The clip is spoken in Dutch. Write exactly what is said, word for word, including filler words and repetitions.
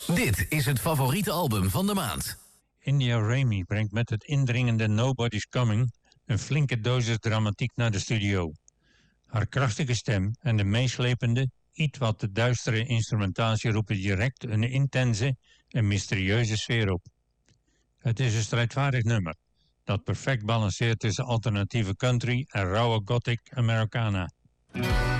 Dit is het favoriete album van de maand. India Raymi brengt met het indringende Nobody's Coming een flinke dosis dramatiek naar de studio. Haar krachtige stem en de meeslepende, iets wat te duistere instrumentatie roepen direct een intense en mysterieuze sfeer op. Het is een strijdvaardig nummer dat perfect balanceert tussen alternatieve country en rauwe gothic Americana.